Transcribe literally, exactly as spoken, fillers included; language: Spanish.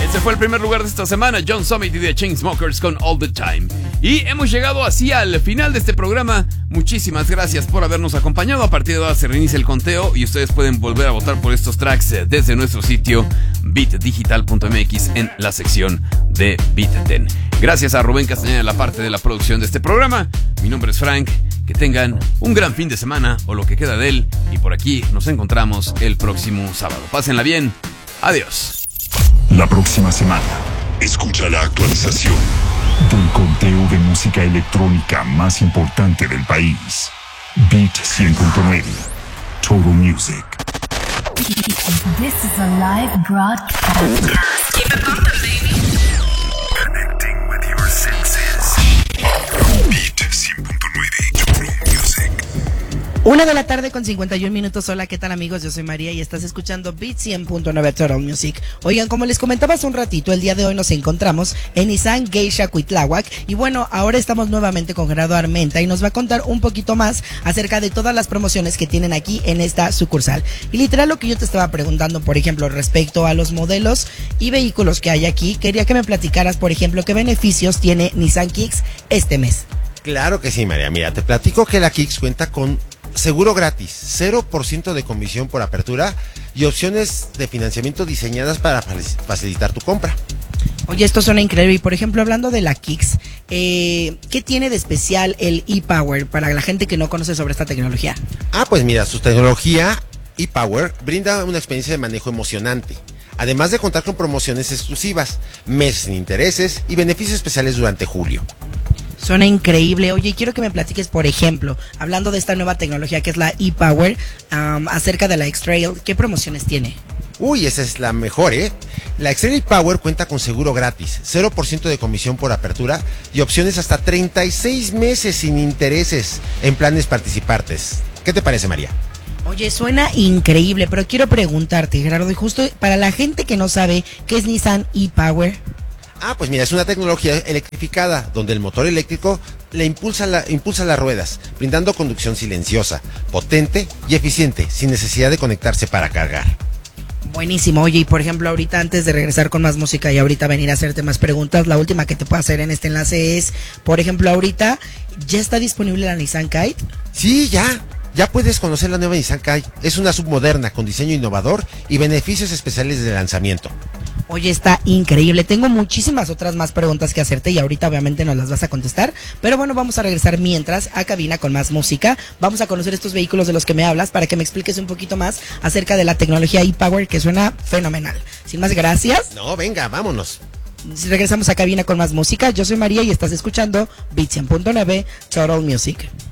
Ese fue el primer lugar de esta semana, John Summit y The Chainsmokers con All the Time. Y hemos llegado así al final de este programa. Muchísimas gracias por habernos acompañado. A partir de ahora se reinicia el conteo y ustedes pueden volver a votar por estos tracks desde nuestro sitio beat digital punto m x en la sección de Beat diez. Gracias a Rubén Castañeda en la parte de la producción de este programa. Mi nombre es Frank. Que tengan un gran fin de semana o lo que queda de él. Y por aquí nos encontramos el próximo sábado. Pásenla bien. Adiós. La próxima semana, escucha la actualización del conteo de música electrónica más importante del país. Beat cien punto nueve. Total Music. This is a live broadcast. Keep it pumping, baby. Connecting with your senses. Beat cien punto nueve. Total Music. Una de la tarde con cincuenta y un minutos. Hola, ¿qué tal, amigos? Yo soy María y estás escuchando Beat cien punto nueve Total Music. Oigan, como les comentaba hace un ratito, el día de hoy nos encontramos en Nissan Geisha Cuitláhuac. Y bueno, ahora estamos nuevamente con Gerardo Armenta y nos va a contar un poquito más acerca de todas las promociones que tienen aquí en esta sucursal. Y literal, lo que yo te estaba preguntando, por ejemplo, respecto a los modelos y vehículos que hay aquí, quería que me platicaras, por ejemplo, qué beneficios tiene Nissan Kicks este mes. Claro que sí, María. Mira, te platico que la Kicks cuenta con seguro gratis, cero por ciento de comisión por apertura y opciones de financiamiento diseñadas para facilitar tu compra. Oye, esto suena increíble. Y por ejemplo, hablando de la Kicks, eh, ¿qué tiene de especial el e-Power para la gente que no conoce sobre esta tecnología? Ah, pues mira, su tecnología e-Power brinda una experiencia de manejo emocionante. Además de contar con promociones exclusivas, meses sin intereses y beneficios especiales durante julio. Suena increíble. Oye, quiero que me platiques, por ejemplo, hablando de esta nueva tecnología que es la e-Power, um, acerca de la X-Trail, ¿qué promociones tiene? Uy, esa es la mejor, ¿eh? La X-Trail e-Power cuenta con seguro gratis, cero por ciento de comisión por apertura y opciones hasta treinta y seis meses sin intereses en planes participantes. ¿Qué te parece, María? Oye, suena increíble, pero quiero preguntarte, Gerardo, y justo para la gente que no sabe qué es Nissan e-Power. Ah, pues mira, es una tecnología electrificada, donde el motor eléctrico le impulsa, la, impulsa las ruedas, brindando conducción silenciosa, potente y eficiente, sin necesidad de conectarse para cargar. Buenísimo. Oye, y por ejemplo, ahorita antes de regresar con más música y ahorita venir a hacerte más preguntas, la última que te puedo hacer en este enlace es, por ejemplo, ahorita, ¿ya está disponible la Nissan Kite? Sí, ya. Ya puedes conocer la nueva Nissan Kite. Es una submoderna con diseño innovador y beneficios especiales de lanzamiento. Oye, está increíble. Tengo muchísimas otras más preguntas que hacerte y ahorita obviamente nos las vas a contestar. Pero bueno, vamos a regresar mientras a cabina con más música. Vamos a conocer estos vehículos de los que me hablas para que me expliques un poquito más acerca de la tecnología e-Power, que suena fenomenal. Sin más, gracias. No, venga, vámonos. Regresamos a cabina con más música. Yo soy María y estás escuchando Beat cien punto nueve Total Music.